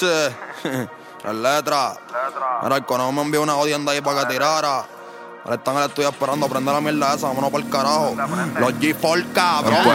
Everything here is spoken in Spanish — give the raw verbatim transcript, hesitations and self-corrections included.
dice, las letras. Mira, el conejo me envió una jodienda ahí para que tirara. Ahora están en el estudio esperando, prende la mierda esa, vámonos para el carajo. Los G cuatro, cabrón.